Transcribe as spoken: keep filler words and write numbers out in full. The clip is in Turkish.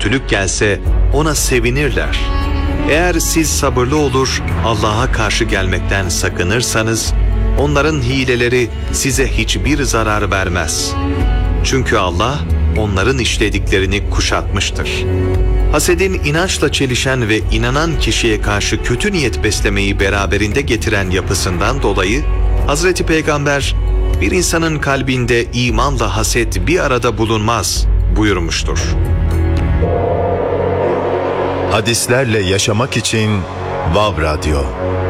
kötülük gelse ona sevinirler. Eğer siz sabırlı olur, Allah'a karşı gelmekten sakınırsanız, onların hileleri size hiçbir zarar vermez. Çünkü Allah onların işlediklerini kuşatmıştır. Hasedin inançla çelişen ve inanan kişiye karşı kötü niyet beslemeyi beraberinde getiren yapısından dolayı Hazreti Peygamber, bir insanın kalbinde imanla haset bir arada bulunmaz buyurmuştur. Hadislerle yaşamak için Vav Radyo.